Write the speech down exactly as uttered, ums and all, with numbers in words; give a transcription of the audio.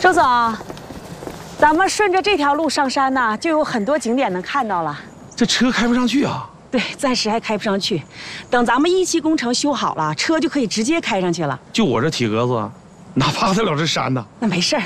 周总，咱们顺着这条路上山呢，就有很多景点能看到了。 这车开不上去啊？ 对，暂时还开不上去，等咱们一期工程修好了，车就可以直接开上去了。 就我这体格子，哪爬得了这山呢？ 那没事儿，